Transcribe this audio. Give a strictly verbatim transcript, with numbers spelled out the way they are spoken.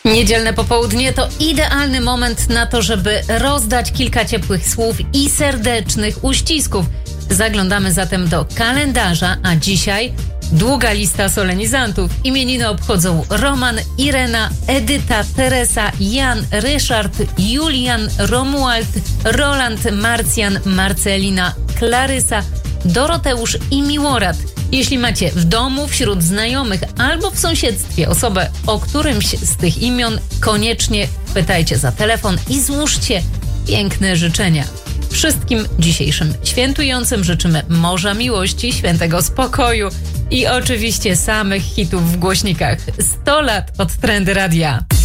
Niedzielne popołudnie to idealny moment na to, żeby rozdać kilka ciepłych słów i serdecznych uścisków. Zaglądamy zatem do kalendarza, a dzisiaj długa lista solenizantów. Imieniny obchodzą Roman, Irena, Edyta, Teresa, Jan, Ryszard, Julian, Romuald, Roland, Marcjan, Marcelina, Klarysa, Doroteusz i Miłorad. Jeśli macie w domu, wśród znajomych albo w sąsiedztwie osobę o którymś z tych imion, koniecznie chwytajcie za telefon i złóżcie piękne życzenia. Wszystkim dzisiejszym świętującym życzymy morza miłości, świętego spokoju i oczywiście samych hitów w głośnikach. sto lat od Trendy Radia.